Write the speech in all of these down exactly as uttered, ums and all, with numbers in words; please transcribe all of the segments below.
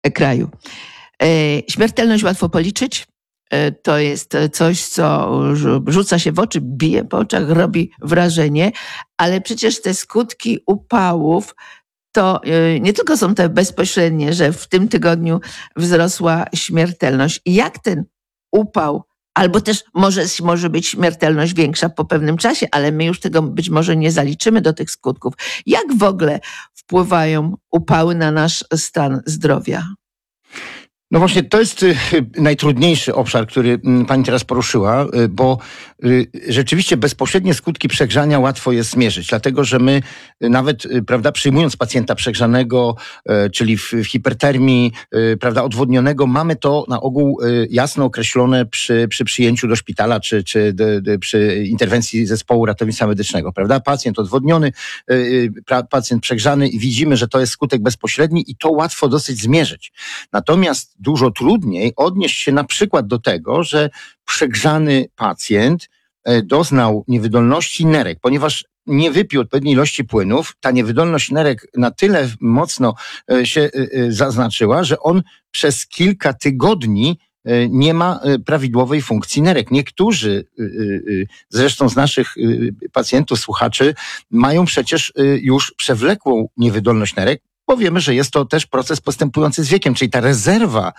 kraju. Śmiertelność łatwo policzyć. To jest coś, co rzuca się w oczy, bije po oczach, robi wrażenie, ale przecież te skutki upałów to nie tylko są te bezpośrednie, że w tym tygodniu wzrosła śmiertelność. Jak ten upał, albo też może, może być śmiertelność większa po pewnym czasie, ale my już tego być może nie zaliczymy do tych skutków. Jak w ogóle wpływają upały na nasz stan zdrowia? No właśnie, to jest najtrudniejszy obszar, który pani teraz poruszyła, bo rzeczywiście bezpośrednie skutki przegrzania łatwo jest zmierzyć, dlatego że my nawet, prawda, przyjmując pacjenta przegrzanego, czyli w hipertermii, prawda, odwodnionego, mamy to na ogół jasno określone przy, przy przyjęciu do szpitala, czy, czy d, d, przy interwencji zespołu ratownictwa medycznego, prawda? Pacjent odwodniony, pacjent przegrzany i widzimy, że to jest skutek bezpośredni i to łatwo dosyć zmierzyć. Natomiast dużo trudniej odnieść się na przykład do tego, że przegrzany pacjent doznał niewydolności nerek, ponieważ nie wypił odpowiedniej ilości płynów, ta niewydolność nerek na tyle mocno się zaznaczyła, że on przez kilka tygodni nie ma prawidłowej funkcji nerek. Niektórzy zresztą z naszych pacjentów, słuchaczy mają przecież już przewlekłą niewydolność nerek, bo wiemy, że jest to też proces postępujący z wiekiem, czyli ta rezerwa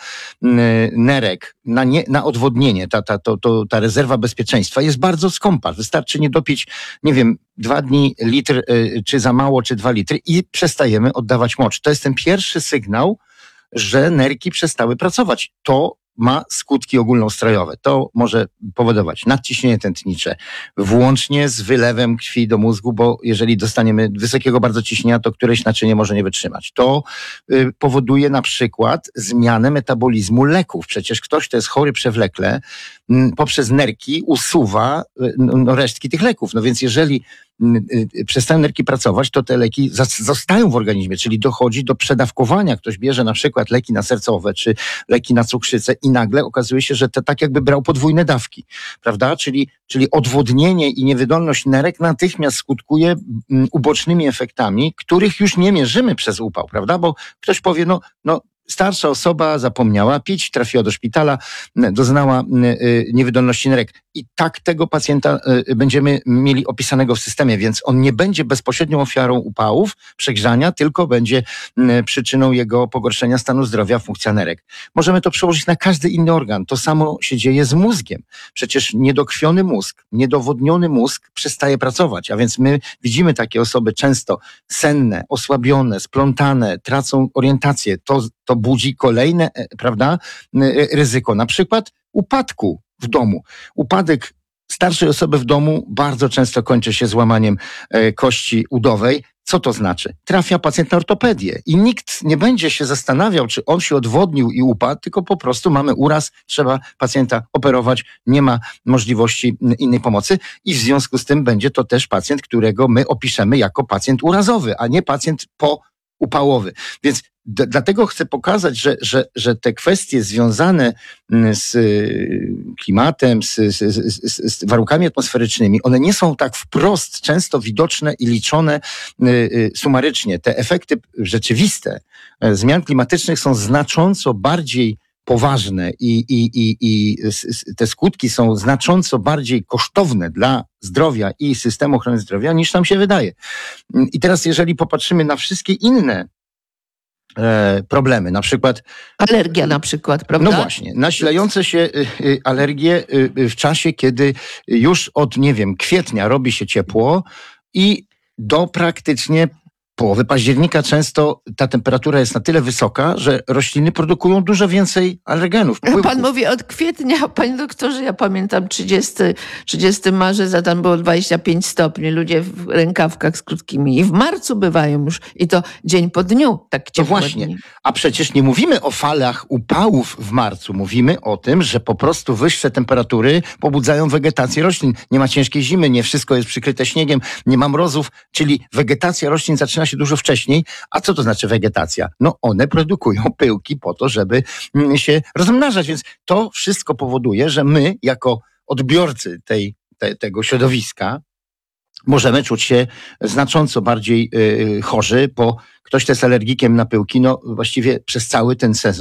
nerek na, nie, na odwodnienie, ta, ta, to, to, ta rezerwa bezpieczeństwa jest bardzo skąpa. Wystarczy nie dopić, nie wiem, dwa dni litr, czy za mało, czy dwa litry i przestajemy oddawać mocz. To jest ten pierwszy sygnał, że nerki przestały pracować. To ma skutki ogólnoustrojowe. To może powodować nadciśnienie tętnicze, włącznie z wylewem krwi do mózgu, bo jeżeli dostaniemy wysokiego bardzo ciśnienia, to któreś naczynie może nie wytrzymać. To y, powoduje na przykład zmianę metabolizmu leków. Przecież ktoś, kto jest chory przewlekle, y, poprzez nerki usuwa y, no, resztki tych leków. No więc jeżeli przestają nerki pracować, to te leki zostają w organizmie, czyli dochodzi do przedawkowania. Ktoś bierze na przykład leki nasercowe, czy leki na cukrzycę i nagle okazuje się, że to tak jakby brał podwójne dawki, prawda? Czyli, czyli odwodnienie i niewydolność nerek natychmiast skutkuje ubocznymi efektami, których już nie mierzymy przez upał, prawda? Bo ktoś powie, no, no starsza osoba zapomniała pić, trafiła do szpitala, doznała niewydolności nerek. I tak tego pacjenta będziemy mieli opisanego w systemie, więc on nie będzie bezpośrednią ofiarą upałów, przegrzania, tylko będzie przyczyną jego pogorszenia stanu zdrowia, funkcja nerek. Możemy to przełożyć na każdy inny organ. To samo się dzieje z mózgiem. Przecież niedokrwiony mózg, niedowodniony mózg przestaje pracować, a więc my widzimy takie osoby często senne, osłabione, splątane, tracą orientację. To, to budzi kolejne, prawda, ryzyko, na przykład upadku w domu. Upadek starszej osoby w domu bardzo często kończy się złamaniem e, kości udowej. Co to znaczy? Trafia pacjent na ortopedię i nikt nie będzie się zastanawiał, czy on się odwodnił i upadł, tylko po prostu mamy uraz, trzeba pacjenta operować, nie ma możliwości innej pomocy i w związku z tym będzie to też pacjent, którego my opiszemy jako pacjent urazowy, a nie pacjent po upałowy. Więc d- dlatego chcę pokazać, że, że, że te kwestie związane z klimatem, z, z, z, z warunkami atmosferycznymi, one nie są tak wprost często widoczne i liczone y, y, sumarycznie. Te efekty rzeczywiste y, zmian klimatycznych są znacząco bardziej poważne i, i, i, i te skutki są znacząco bardziej kosztowne dla zdrowia i systemu ochrony zdrowia niż nam się wydaje. I teraz jeżeli popatrzymy na wszystkie inne e, problemy, na przykład... Alergia na przykład, prawda? No właśnie, nasilające się y, y, alergie y, w czasie, kiedy już od, nie wiem, kwietnia robi się ciepło i do praktycznie połowy października często ta temperatura jest na tyle wysoka, że rośliny produkują dużo więcej alergenów. Płynków. Pan mówi od kwietnia, panie doktorze, ja pamiętam trzydziesty marzec, a tam było dwadzieścia pięć stopni, ludzie w rękawkach z krótkimi i w marcu bywają już i to dzień po dniu tak ciepło. No właśnie, a przecież nie mówimy o falach upałów w marcu, mówimy o tym, że po prostu wyższe temperatury pobudzają wegetację roślin. Nie ma ciężkiej zimy, nie wszystko jest przykryte śniegiem, nie ma mrozów, czyli wegetacja roślin zaczyna się dużo wcześniej. A co to znaczy wegetacja? No one produkują pyłki po to, żeby się rozmnażać, więc to wszystko powoduje, że my jako odbiorcy tej, te, tego środowiska możemy czuć się znacząco bardziej chorzy, bo ktoś, kto jest alergikiem na pyłki, no właściwie przez cały ten sezon